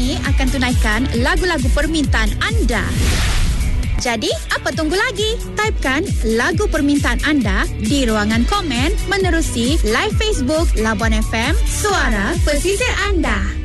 kami akan tunaikan lagu-lagu permintaan anda. Jadi, apa tunggu lagi? Typekan lagu permintaan anda di ruangan komen menerusi live Facebook Labuan FM, suara pesisir anda.